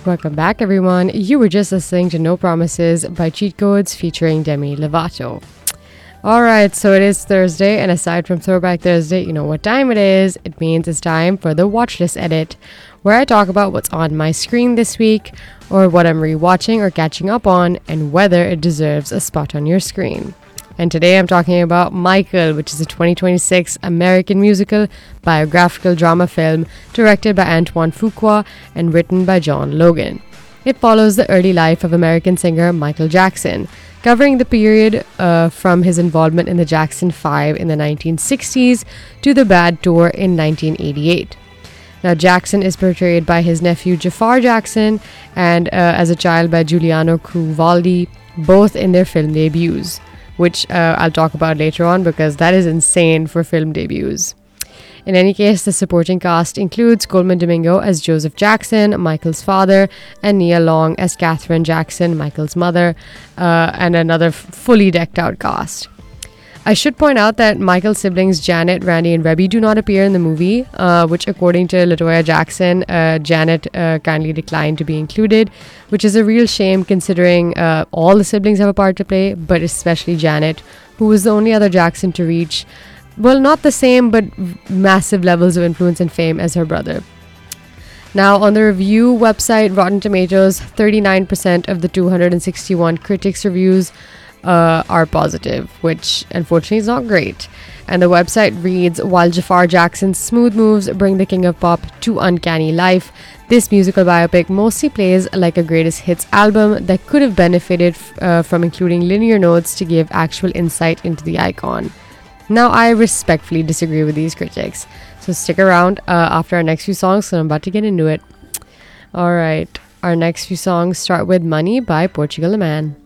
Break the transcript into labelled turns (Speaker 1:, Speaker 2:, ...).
Speaker 1: Welcome back, everyone. You were just listening to No Promises by Cheat Codes featuring Demi Lovato. Alright, so it is Thursday, and aside from Throwback Thursday, you know what time it is. It means it's time for the Watchlist Edit, where I talk about what's on my screen this week, or what I'm rewatching or catching up on, and whether it deserves a spot on your screen. And today I'm talking about Michael, which is a 2026 American musical biographical drama film directed by Antoine Fuqua and written by John Logan. It follows the early life of American singer Michael Jackson, covering the period from his involvement in the Jackson 5 in the 1960s to the Bad Tour in 1988. Now, Jackson is portrayed by his nephew Jafar Jackson and as a child by Giuliano Cruvaldi, both in their film debuts, which I'll talk about later on because that is insane for film debuts. In any case, the supporting cast includes Coleman Domingo as Joseph Jackson, Michael's father, and Nia Long as Catherine Jackson, Michael's mother, and another fully decked out cast. I should point out that Michael's siblings Janet, Randy, and Rebby do not appear in the movie, which according to LaToya Jackson, Janet kindly declined to be included, which is a real shame considering all the siblings have a part to play, but especially Janet, who was the only other Jackson to reach, well, not the same, but massive levels of influence and fame as her brother. Now, on the review website Rotten Tomatoes, 39% of the 261 critics' reviews are positive, which unfortunately is not great. And the website reads, while Jafar Jackson's smooth moves bring the king of pop to uncanny life, this musical biopic mostly plays like a greatest hits album that could have benefited from including linear notes to give actual insight into the icon. Now, I respectfully disagree with these critics, so stick around after our next few songs, because I'm about to get into it. Alright, our next few songs start with Money by Portugal the Man.